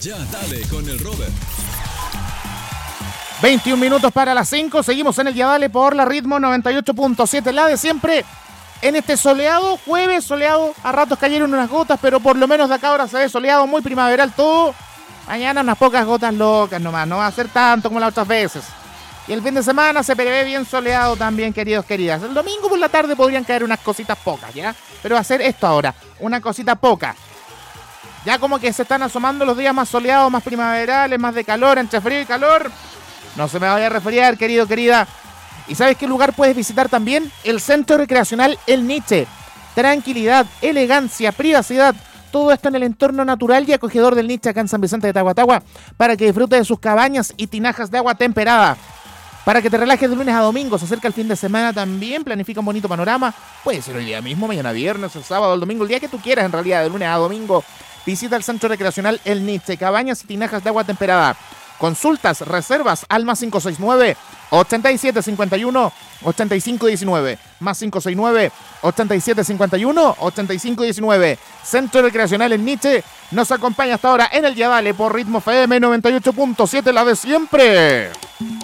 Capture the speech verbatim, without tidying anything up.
Ya dale con el Robert. veintiún minutos para las cinco. Seguimos en el Ya Dale por la Ritmo noventa y ocho punto siete. La de siempre en este soleado jueves. Soleado, a ratos cayeron unas gotas, pero por lo menos de acá ahora se ve soleado, muy primaveral todo. Mañana unas pocas gotas locas nomás. No va a ser tanto como las otras veces. Y el fin de semana se prevé bien soleado también, queridos, queridas. El domingo por la tarde podrían caer unas cositas pocas, ¿ya? Pero va a ser esto ahora, una cosita poca. Ya como que se están asomando los días más soleados, más primaverales, más de calor, entre frío y calor. No se me vaya a resfriar, querido, querida. ¿Y sabes qué lugar puedes visitar también? El Centro Recreacional El Niche. Tranquilidad, elegancia, privacidad. Todo esto en el entorno natural y acogedor del Niche acá en San Vicente de Tahuatahua, para que disfrutes de sus cabañas y tinajas de agua temperada. Para que te relajes de lunes a domingo. Se acerca el fin de semana también. Planifica un bonito panorama. Puede ser hoy día mismo, mañana viernes, el sábado, el domingo, el día que tú quieras en realidad, de lunes a domingo. Visita el Centro Recreacional El Niche, cabañas y tinajas de agua temperada. Consultas, reservas al más cinco seis nueve, ochenta y siete cincuenta y uno, ochenta y cinco diecinueve. Más cinco seis nueve, ochenta y siete cincuenta y uno, ochenta y cinco diecinueve. Centro Recreacional El Niche nos acompaña hasta ahora en el Ya Dale por Ritmo F M noventa y ocho punto siete, la de siempre.